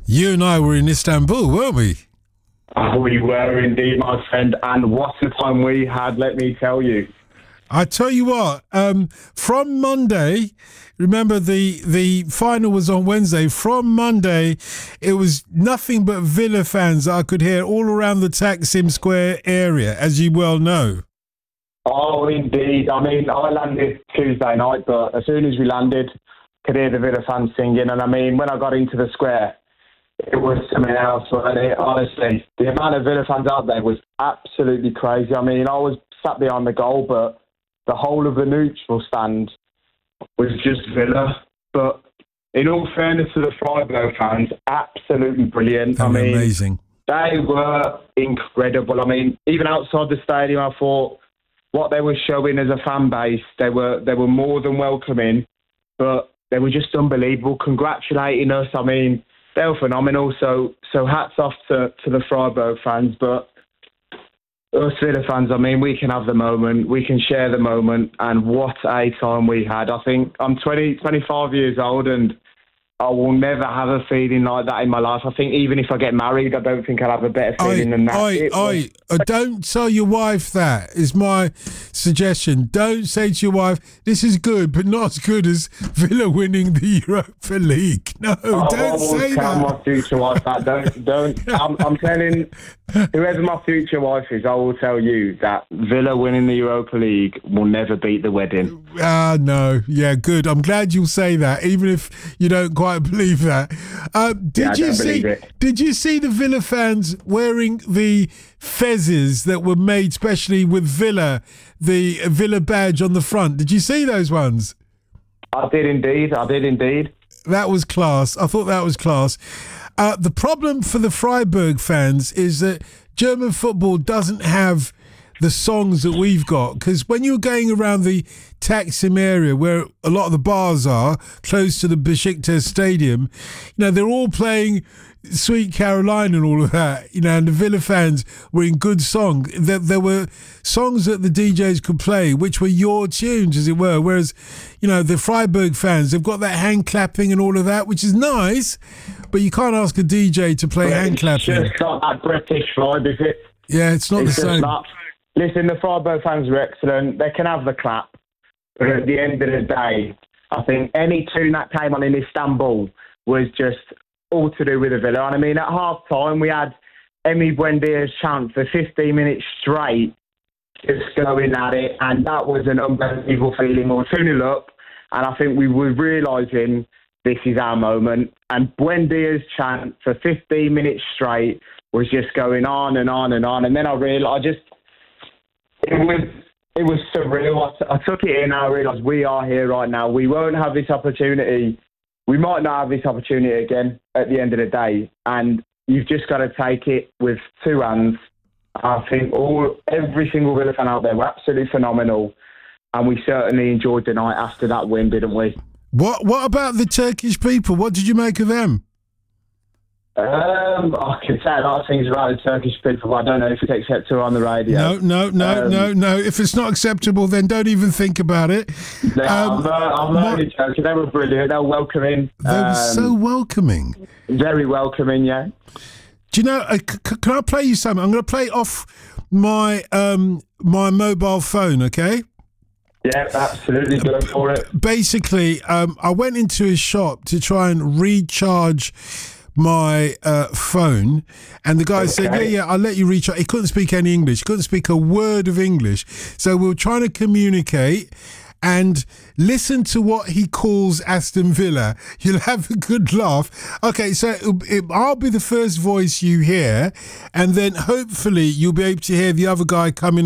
You and I were in Istanbul, weren't we? Oh, we were indeed, my friend, and what a time we had, let me tell you. I tell you what, from Monday, remember the final was on Wednesday. From Monday, it was nothing but Villa fans I could hear all around the Taksim Square area, as you well know. Oh, indeed. I mean, I landed Tuesday night, but as soon as we landed, could hear the Villa fans singing. And I mean, when I got into the square, it was something else. But honestly, the amount of Villa fans out there was absolutely crazy. I mean, I was sat behind the goal, but the whole of the neutral stand was just Villa. But in all fairness to the Freiburg fans, absolutely brilliant. I mean, amazing. They were incredible. I mean, even outside the stadium, I thought what they were showing as a fan base, they were more than welcoming, but they were just unbelievable, congratulating us. I mean, they were phenomenal. So hats off to the Freiburg fans, but us Villa fans, I mean, we can have the moment, we can share the moment, and what a time we had. I think I'm 25 years old, and I will never have a feeling like that in my life. I think even if I get married, I don't think I'll have a better feeling than that. Don't tell your wife that, is my suggestion. Don't say to your wife, this is good, but not as good as Villa winning the Europa League. No, don't say that. I will tell my future wife that. Don't. I'm telling whoever my future wife is, I will tell you that Villa winning the Europa League will never beat the wedding. No. Yeah, good. I'm glad you'll say that, even if you don't quite believe that. Did you see the Villa fans wearing the fezzes that were made specially with Villa, the Villa badge on the front? Did you see those ones? I did indeed. That was class. I thought that was class. The problem for the Freiburg fans is that German football doesn't have the songs that we've got, because when you're going around the Taksim area where a lot of the bars are close to the Besiktas stadium, they're all playing Sweet Caroline and all of that, and the Villa fans were in good song. There were songs that the DJs could play which were your tunes, as it were, whereas the Freiburg fans, they've got that hand clapping and all of that, which is nice, but you can't ask a DJ to play hand clapping. It's just not that British vibe, is it? Yeah, it's not the same. Listen, the Freiburg fans were excellent. They can have the clap. But at the end of the day, I think any tune that came on in Istanbul was just all to do with the Villa. And I mean, at half-time, we had Emi Buendia's chant for 15 minutes straight, just going at it. And that was an unbelievable feeling. We were 2-0 up. And I think we were realising this is our moment. And Buendia's chant for 15 minutes straight was just going on and on and on. And then I realised, it was surreal. I took it in and I realised we are here right now. We won't have this opportunity. We might not have this opportunity again at the end of the day. And you've just got to take it with two hands. I think every single Villa fan out there were absolutely phenomenal. And we certainly enjoyed the night after that win, didn't we? What about the Turkish people? What did you make of them? I can say a lot of things about the Turkish people, but I don't know if it's acceptable on the radio. No. If it's not acceptable, then don't even think about it. I'm only joking. They were brilliant. They were welcoming. They were so welcoming. Very welcoming, yeah. Do you know, can I play you something? I'm going to play off my my mobile phone, okay? Yeah, absolutely. Go for it. Basically, I went into a shop to try and recharge my phone, and the guy said, yeah, I'll let you recharge. He couldn't speak any English, couldn't speak a word of English. So we were trying to communicate, and listen to what he calls Aston Villa. You'll have a good laugh. Okay, so I'll be the first voice you hear, and then hopefully you'll be able to hear the other guy coming